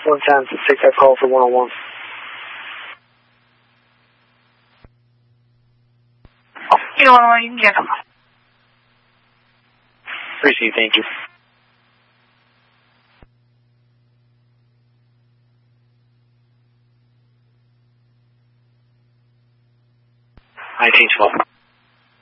110, take that call for 101. You know what, you can get them. Appreciate it, thank you. IT 12.